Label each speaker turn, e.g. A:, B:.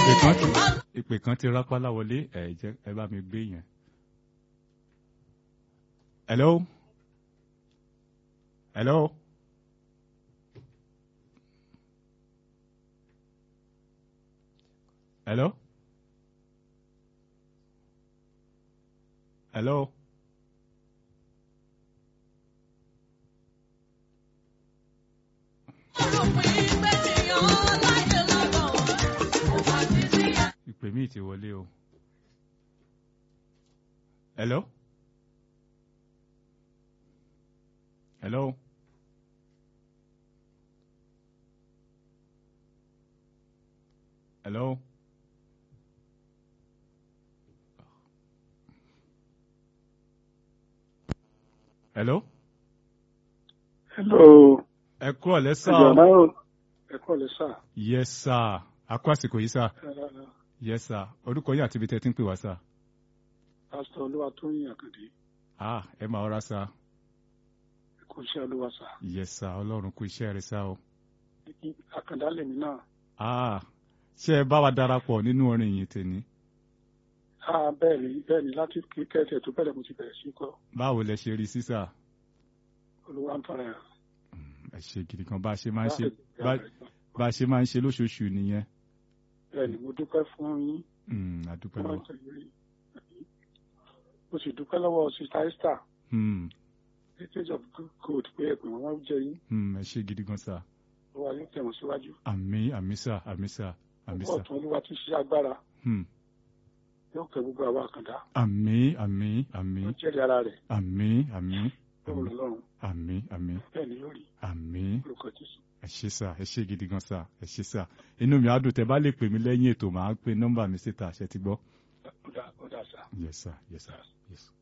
A: ìpè kan ti rápálá wọlé ẹ bá mi gbé yẹn. Hello. Hello. Hello. Hello. Ìpè mi ti wọlé o. Hello. Hello. Hello. Hello.
B: Hello.
A: Ẹ kúrò lẹ́sà.
B: Ẹ kúrò lẹ́sà.
A: Yes sir. A kú àsìkò yìí sir. Yes sir. Orúkọ yín àti ibi tẹ́ ti ń pè wá sir.
B: Pásítọ̀ Olúwatóyìn Àkàndé.
A: Ẹ máa ọ̀rá sir.
B: Ẹ kú iṣẹ́ Olúwa sir.
A: Yes sir. Ọlọ́run kú iṣẹ́ rẹ̀ sir o.
B: Àkàndá lèmi náà.
A: Ṣé ẹ bá wa darapọ̀ nínú orin yìí tèmi?
B: Bẹ́ẹ̀ni láti kẹ́ẹ̀tẹ̀ tó bẹ̀rẹ̀ mo ti bẹ̀rẹ̀ sí kọ́.
A: Báwo lẹ ṣe rí sí sir?
B: Olúwa ń tọrọ ẹ̀.
A: Ẹ ṣe gidi kan bá a ṣe máa ń ṣe lóṣooṣù nìyẹn.
B: Bẹ́ẹ̀ni mo dúpẹ́ fún yín.
A: A dúpẹ́ lọ́wọ́.
B: Mo sì dúpẹ́ lọ́wọ́ Sister Esther. Heritage of good pé ẹ̀pẹ̀ wọn jẹ yín.
A: Ẹ ṣe gidi gan sir.
B: Olúwa yóò tẹ̀ wọ́n síwájú.
A: Àmín sir.
B: Ọwọ́ ọ̀tún Olúwa ti ṣe agbára. Yóò kẹ́ gbogbo àwọn Àkàndá.
A: Àmín.
B: Ó jẹ́rìí ara rẹ̀.
A: Àmín.
B: Ọlọ́run.
A: Àmín.
B: Bẹ́ẹ̀ni yóò rí.
A: Àmín.
B: Orúkọ Jésù.
A: Ẹ ṣé sir, ẹ ṣé gidi gan sir, ẹ ṣé sir. Inú mi á dùn tẹ́ bá lè pè mí lẹ́yìn ètò, màá pe nọ́mbà mi síta, ṣé ti gbọ́?
B: Ó dà sir.
A: Yes sir.